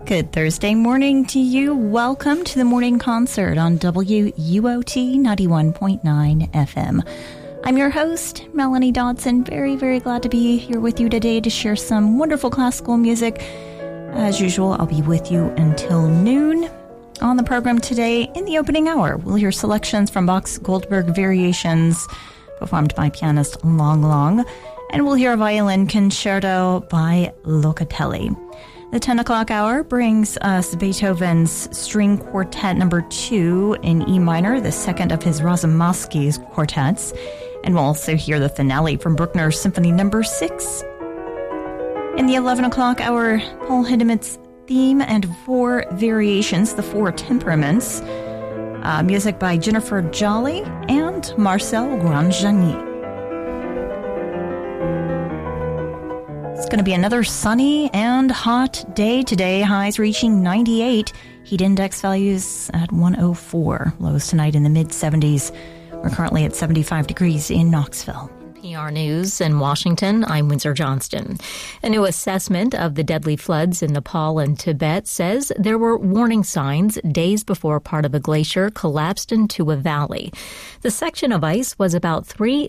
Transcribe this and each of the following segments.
Good Thursday morning to you. Welcome to the morning concert on WUOT 91.9 FM. I'm your host, Melanie Dodson. Very, very glad to be here with you today to share some wonderful classical music. As usual, I'll be with you until noon. On the program today, in the opening hour, we'll hear selections from Bach's Goldberg Variations, performed by pianist Long Long, and we'll hear a violin concerto by Locatelli. The 10 o'clock hour brings us Beethoven's String Quartet number 2 in E minor, the second of his Razumovsky's quartets. And we'll also hear the finale from Bruckner's Symphony number 6. In the 11 o'clock hour, Paul Hindemith's Theme and 4 Variations, the 4 Temperaments. Music by Jennifer Jolly and Marcel Granjani. It's going to be another sunny and hot day today. Highs reaching 98. Heat index values at 104. Lows tonight in the mid-70s. We're currently at 75 degrees in Knoxville. PR News in Washington, I'm Windsor Johnston. A new assessment of the deadly floods in Nepal and Tibet says there were warning signs days before part of a glacier collapsed into a valley. The section of ice was about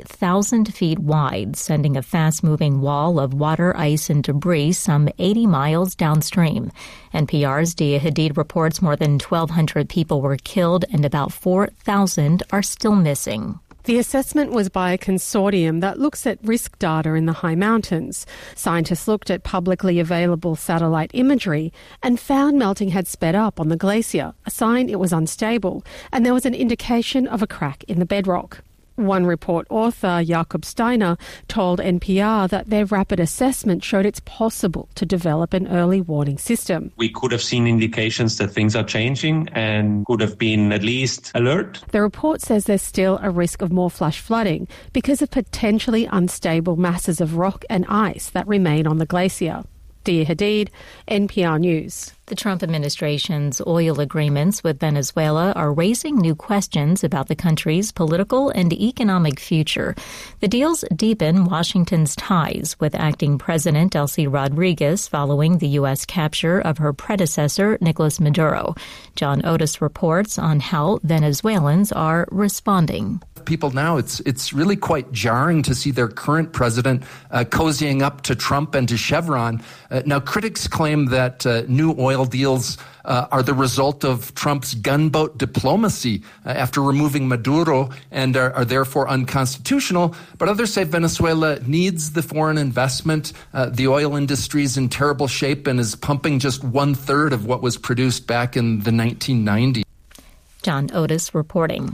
3,000 feet wide, sending a fast-moving wall of water, ice, and debris some 80 miles downstream. NPR's Dia Hadid reports more than 1,200 people were killed and about 4,000 are still missing. The assessment was by a consortium that looks at risk data in the high mountains. Scientists looked at publicly available satellite imagery and found melting had sped up on the glacier, a sign it was unstable, and there was an indication of a crack in the bedrock. One report author, Jakob Steiner, told NPR that their rapid assessment showed it's possible to develop an early warning system. We could have seen indications that things are changing and could have been at least alert. The report says there's still a risk of more flash flooding because of potentially unstable masses of rock and ice that remain on the glacier. Dia Hadid, NPR News. The Trump administration's oil agreements with Venezuela are raising new questions about the country's political and economic future. The deals deepen Washington's ties with acting President Delcy Rodriguez following the U.S. capture of her predecessor, Nicolas Maduro. John Otis reports on how Venezuelans are responding. People now, it's really quite jarring to see their current president cozying up to Trump and to Chevron. Now, critics claim that new oil deals are the result of Trump's gunboat diplomacy after removing Maduro and are therefore unconstitutional. But others say Venezuela needs the foreign investment. The oil industry is in terrible shape and is pumping just 1/3 of what was produced back in the 1990s. John Otis reporting.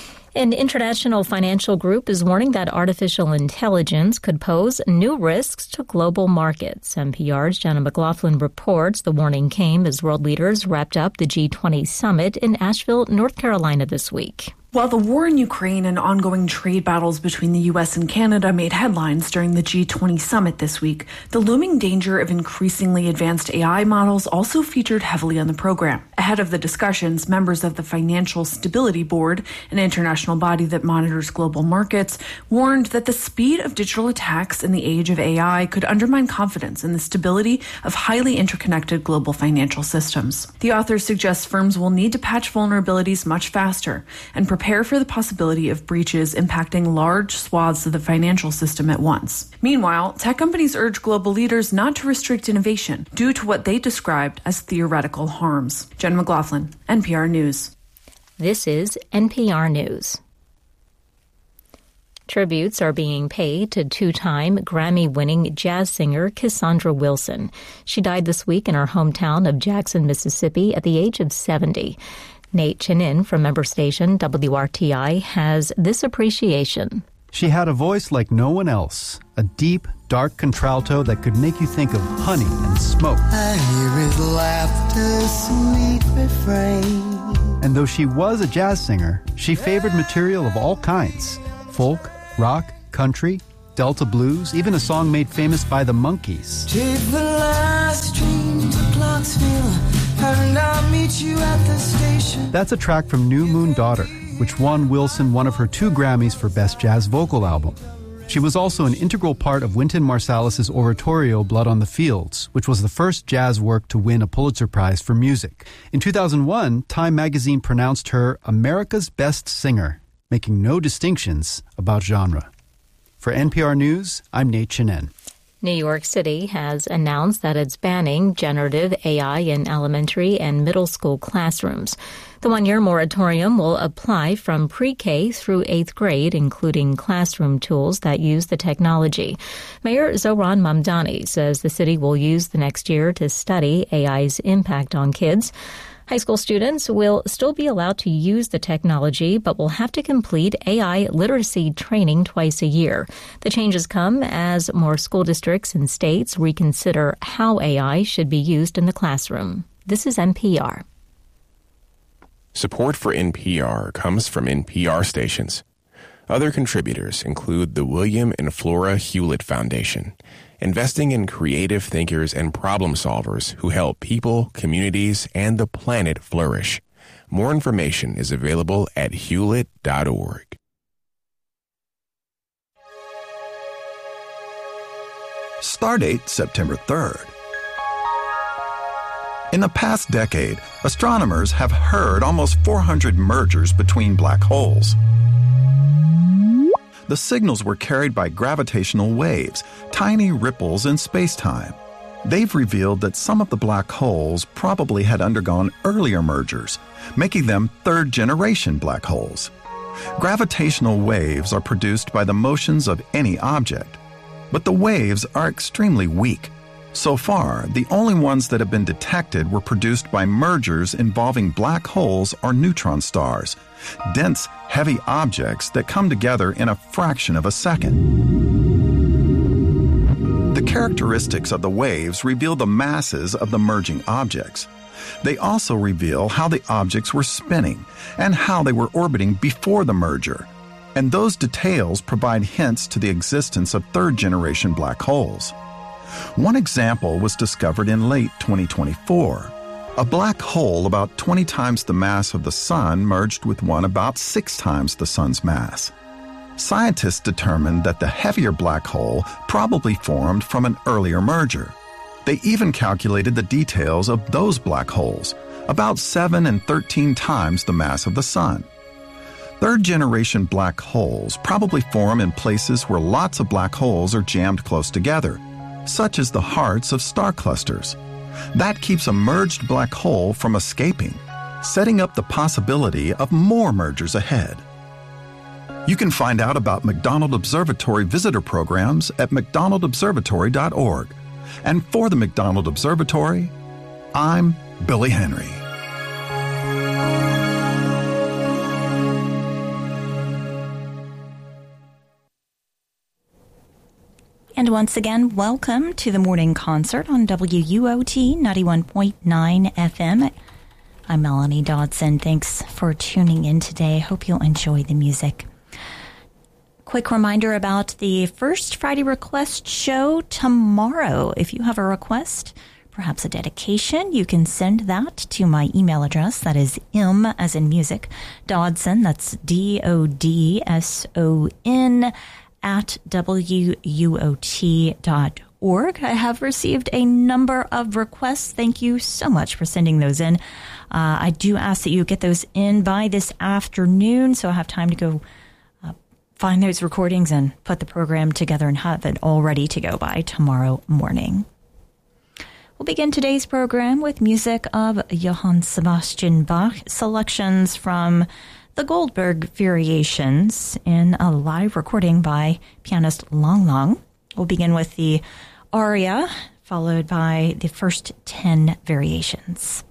An international financial group is warning that artificial intelligence could pose new risks to global markets. NPR's Jenna McLaughlin reports the warning came as world leaders wrapped up the G20 summit in Asheville, North Carolina this week. While the war in Ukraine and ongoing trade battles between the U.S. and Canada made headlines during the G20 summit this week, the looming danger of increasingly advanced AI models also featured heavily on the program. Ahead of the discussions, members of the Financial Stability Board, an international body that monitors global markets, warned that the speed of digital attacks in the age of AI could undermine confidence in the stability of highly interconnected global financial systems. The authors suggest firms will need to patch vulnerabilities much faster and prepare for the possibility of breaches impacting large swaths of the financial system at once. Meanwhile, tech companies urge global leaders not to restrict innovation due to what they described as theoretical harms. Jen McLaughlin, NPR News. This is NPR News. Tributes are being paid to two-time Grammy-winning jazz singer Cassandra Wilson. She died this week in her hometown of Jackson, Mississippi at the age of 70. Nate Chinin from member station WRTI has this appreciation. She had a voice like no one else, a deep, dark contralto that could make you think of honey and smoke. I hear his laughter, sweet refrain. And though she was a jazz singer, she favored material of all kinds: folk, rock, country, Delta blues, even a song made famous by the Monkees. Take the last train to Clarksville, and I'll meet you at the station. That's a track from New Moon Daughter, which won Wilson one of her 2 Grammys for Best Jazz Vocal Album. She was also an integral part of Wynton Marsalis's oratorio Blood on the Fields, which was the first jazz work to win a Pulitzer Prize for music. In 2001, Time magazine pronounced her America's best singer, making no distinctions about genre. For NPR News, I'm Nate Chinen. New York City has announced that it's banning generative AI in elementary and middle school classrooms. The one-year moratorium will apply from pre-K through 8th grade, including classroom tools that use the technology. Mayor Zohran Mamdani says the city will use the next year to study AI's impact on kids. High school students will still be allowed to use the technology, but will have to complete AI literacy training twice a year. The changes come as more school districts and states reconsider how AI should be used in the classroom. This is NPR. Support for NPR comes from NPR stations. Other contributors include the William and Flora Hewlett Foundation, investing in creative thinkers and problem solvers who help people, communities, and the planet flourish. More information is available at hewlett.org. Stardate September 3rd. In the past decade, astronomers have heard almost 400 mergers between black holes. The signals were carried by gravitational waves, tiny ripples in space-time. They've revealed that some of the black holes probably had undergone earlier mergers, making them third-generation black holes. Gravitational waves are produced by the motions of any object, but the waves are extremely weak. So far, the only ones that have been detected were produced by mergers involving black holes or neutron stars, dense, heavy objects that come together in a fraction of a second. The characteristics of the waves reveal the masses of the merging objects. They also reveal how the objects were spinning and how they were orbiting before the merger. And those details provide hints to the existence of third-generation black holes. One example was discovered in late 2024. A black hole about 20 times the mass of the Sun merged with one about 6 times the Sun's mass. Scientists determined that the heavier black hole probably formed from an earlier merger. They even calculated the details of those black holes, about 7 and 13 times the mass of the Sun. Third-generation black holes probably form in places where lots of black holes are jammed close together, such as the hearts of star clusters. That keeps a merged black hole from escaping, setting up the possibility of more mergers ahead. You can find out about McDonald Observatory visitor programs at mcdonaldobservatory.org. And for the McDonald Observatory, I'm Billy Henry. And once again, welcome to the morning concert on WUOT 91.9 FM. I'm Melanie Dodson. Thanks for tuning in today. Hope you'll enjoy the music. Quick reminder about the First Friday Request show tomorrow. If you have a request, perhaps a dedication, you can send that to my email address. That is M as in music, Dodson, that's DODSON, at WUOT.org. I have received a number of requests. Thank you so much for sending those in. I do ask that you get those in by this afternoon so I have time to go find those recordings and put the program together and have it all ready to go by tomorrow morning. We'll begin today's program with music of Johann Sebastian Bach, selections from the Goldberg Variations in a live recording by pianist Lang Lang. We'll begin with the aria, followed by the first 10 variations.